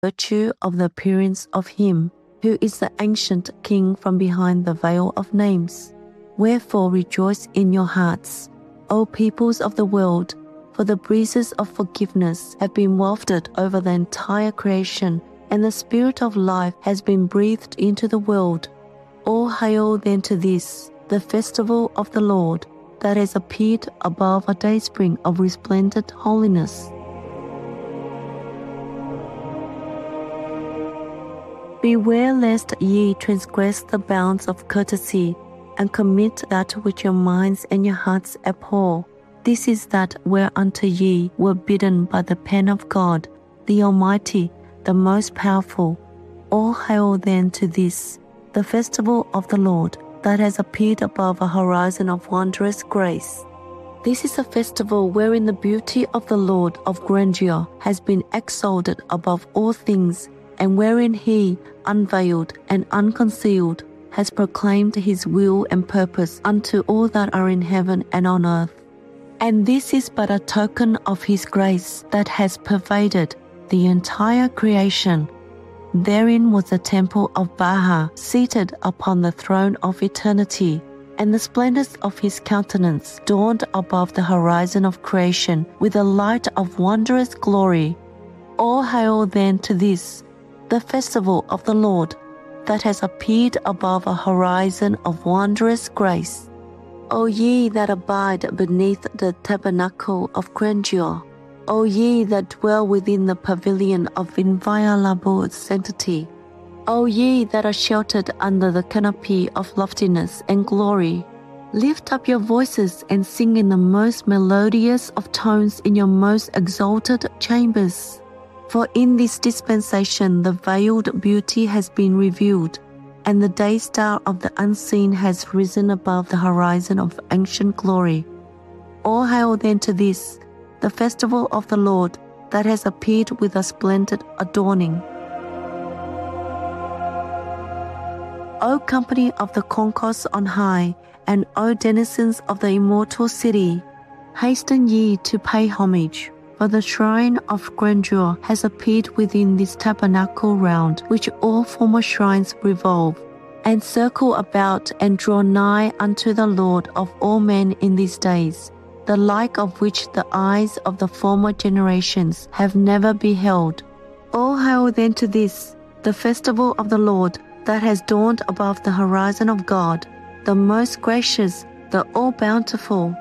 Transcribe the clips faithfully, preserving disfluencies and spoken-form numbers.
virtue of the appearance of him who is the ancient King from behind the veil of names. Wherefore rejoice in your hearts, O peoples of the world, for the breezes of forgiveness have been wafted over the entire creation, and the spirit of life has been breathed into the world. All hail then to this, the festival of the Lord, that has appeared above a dayspring of resplendent holiness. Beware lest ye transgress the bounds of courtesy, and commit that which your minds and your hearts abhor. This is that whereunto ye were bidden by the pen of God, the Almighty, the most powerful. All hail then to this, the festival of the Lord, that has appeared above a horizon of wondrous grace. This is a festival wherein the beauty of the Lord of grandeur has been exalted above all things, and wherein he, unveiled and unconcealed, has proclaimed his will and purpose unto all that are in heaven and on earth. And this is but a token of his grace that has pervaded the entire creation. Therein was the temple of Baha seated upon the throne of eternity, and the splendors of his countenance dawned above the horizon of creation with a light of wondrous glory. All hail then to this, the festival of the Lord, that has appeared above a horizon of wondrous grace. O ye that abide beneath the tabernacle of grandeur, O ye that dwell within the pavilion of inviolable sanctity, O ye that are sheltered under the canopy of loftiness and glory, lift up your voices and sing in the most melodious of tones in your most exalted chambers. For in this dispensation the veiled beauty has been revealed, and the day star of the unseen has risen above the horizon of ancient glory. All hail then to this, the festival of the Lord, that has appeared with a splendid adorning. O company of the concourse on high, and O denizens of the immortal city, hasten ye to pay homage. For the shrine of grandeur has appeared within this tabernacle round which all former shrines revolve, and circle about and draw nigh unto the Lord of all men in these days, the like of which the eyes of the former generations have never beheld. All hail then to this, the festival of the Lord, that has dawned above the horizon of God, the most gracious, the all-bountiful.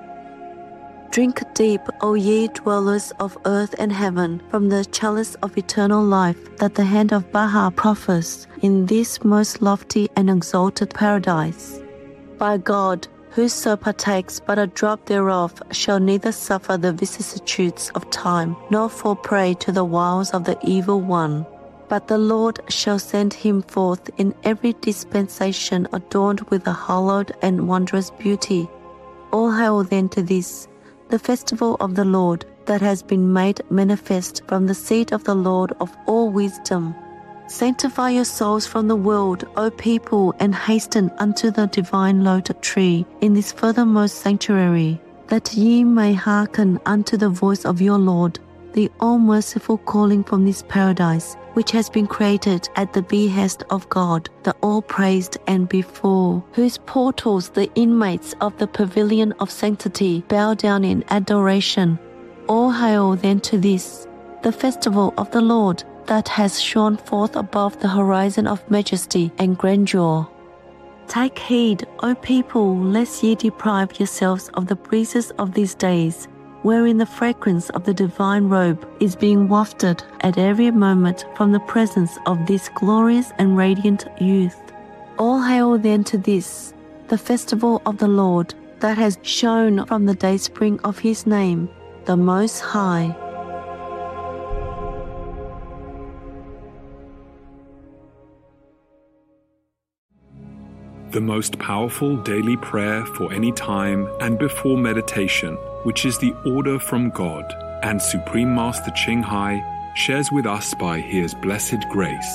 Drink deep, O ye dwellers of earth and heaven, from the chalice of eternal life that the hand of Baha proffers in this most lofty and exalted paradise. By God, whoso partakes but a drop thereof shall neither suffer the vicissitudes of time, nor fall prey to the wiles of the evil one. But the Lord shall send him forth in every dispensation adorned with a hallowed and wondrous beauty. All hail then to this, the festival of the Lord, that has been made manifest from the seat of the Lord of all wisdom. Sanctify your souls from the world, O people, and hasten unto the divine lotus tree in this furthermost sanctuary, that ye may hearken unto the voice of your Lord, the all-merciful calling from this paradise, which has been created at the behest of God, the all-praised, and before whose portals the inmates of the pavilion of sanctity bow down in adoration. All hail then to this, the festival of the Lord, that has shone forth above the horizon of majesty and grandeur. Take heed, O people, lest ye deprive yourselves of the breezes of these days, wherein the fragrance of the divine robe is being wafted at every moment from the presence of this glorious and radiant youth. All hail then to this, the festival of the Lord, that has shone from the dayspring of his name, the Most High. The most powerful daily prayer for any time and before meditation, which is the order from God, and Supreme Master Ching Hai shares with us by His blessed grace.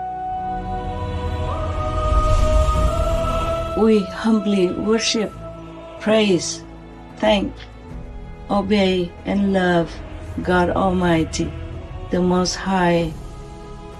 We humbly worship, praise, thank, obey, and love God Almighty, the Most High,